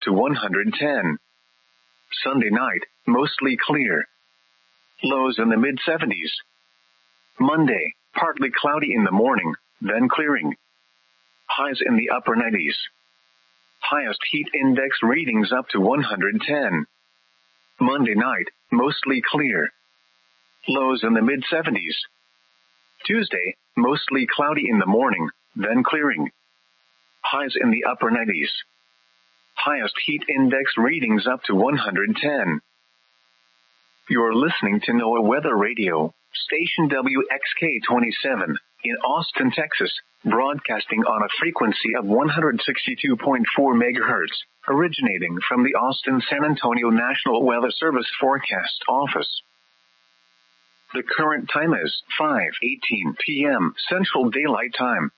to 110. Sunday night, mostly clear. Lows in the mid-70s. Monday, partly cloudy in the morning, then clearing. Highs in the upper 90s. Highest heat index readings up to 110. Monday night, mostly clear. Lows in the mid-70s. Tuesday, mostly cloudy in the morning, then clearing. Highs in the upper 90s. Highest heat index readings up to 110. You're listening to NOAA Weather Radio, station WXK-27, in Austin, Texas, broadcasting on a frequency of 162.4 MHz, originating from the Austin-San Antonio National Weather Service Forecast Office. The current time is 5:18 p.m. Central Daylight Time.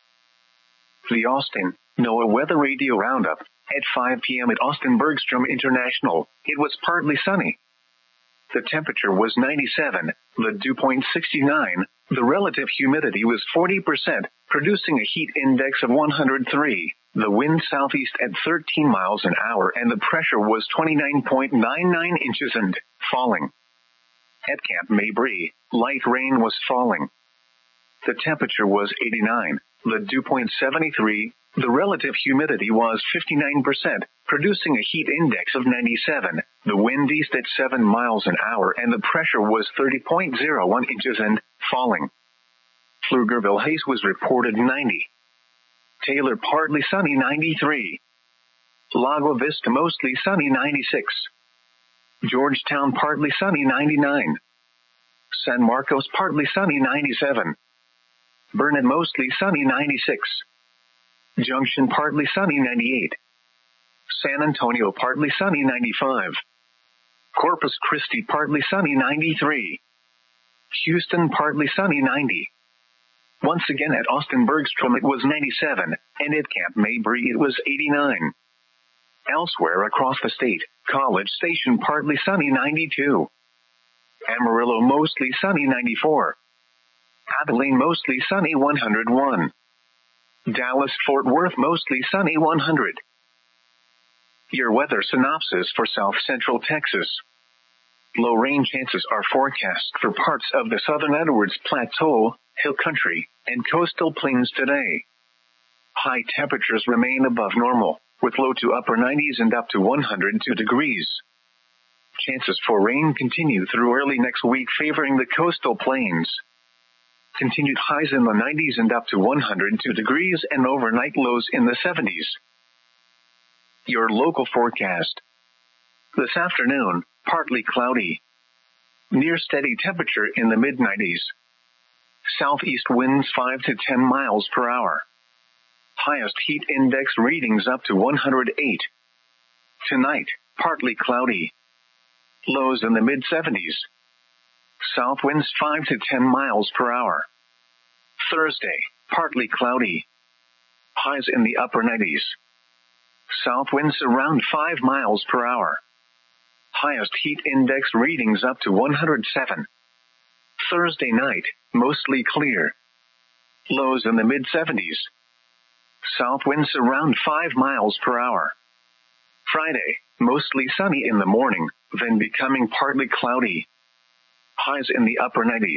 The Austin NOAA Weather Radio Roundup. At 5 p.m. at Austin Bergstrom International, it was partly sunny. The temperature was 97, the dew point 69, the relative humidity was 40%, producing a heat index of 103, the wind southeast at 13 miles an hour, and the pressure was 29.99 inches and falling. At Camp Mabry, light rain was falling. The temperature was 89, the dew point 73, the relative humidity was 59%, producing a heat index of 97, the wind east at 7 miles an hour, and the pressure was 30.01 inches and falling. Pflugerville haze was reported 90. Taylor partly sunny 93. Lago Vista mostly sunny 96. Georgetown partly sunny 99. San Marcos partly sunny 97. Burnet mostly sunny 96. Junction partly sunny 98. San Antonio partly sunny 95. Corpus Christi partly sunny 93. Houston partly sunny 90. Once again at Austin Bergstrom it was 97, and at Camp Mabry it was 89. Elsewhere across the state, College Station partly sunny 92. Amarillo mostly sunny 94. Abilene mostly sunny 101. Dallas-Fort Worth mostly sunny 100. Your weather synopsis for South Central Texas. Low rain chances are forecast for parts of the southern Edwards Plateau, Hill Country, and coastal plains today. High temperatures remain above normal, with low to upper 90s and up to 102 degrees. Chances for rain continue through early next week, favoring the coastal plains. Continued highs in the 90s and up to 102 degrees, and overnight lows in the 70s. Your local forecast. This afternoon, partly cloudy. Near steady temperature in the mid-90s. Southeast winds 5 to 10 miles per hour. Highest heat index readings up to 108. Tonight, partly cloudy. Lows in the mid-70s. South winds 5 to 10 miles per hour. Thursday, partly cloudy. Highs in the upper 90s. South winds around 5 miles per hour. Highest heat index readings up to 107. Thursday night, mostly clear. Lows in the mid-70s. South winds around 5 miles per hour. Friday, mostly sunny in the morning, then becoming partly cloudy. Highs in the upper 90s.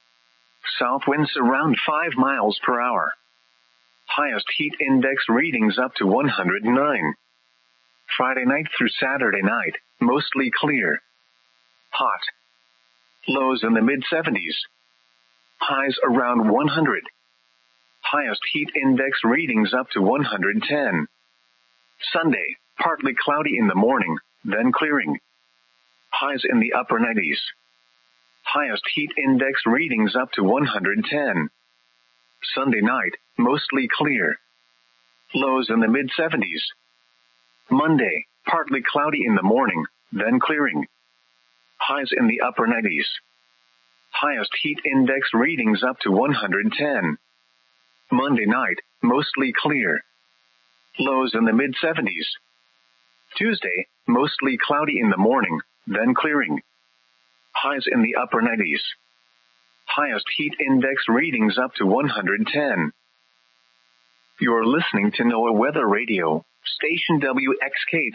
South winds around 5 miles per hour. Highest heat index readings up to 109. Friday night through Saturday night, mostly clear. Hot. Lows in the mid-70s. Highs around 100. Highest heat index readings up to 110. Sunday, partly cloudy in the morning, then clearing. Highs in the upper 90s. Highest heat index readings up to 110. Sunday night, mostly clear. Lows in the mid-70s. Monday, partly cloudy in the morning, then clearing. Highs in the upper 90s. Highest heat index readings up to 110. Monday night, mostly clear. Lows in the mid-70s. Tuesday, mostly cloudy in the morning, then clearing. Highs in the upper 90s. Highest heat index readings up to 110. You're listening to NOAA Weather Radio, station WXK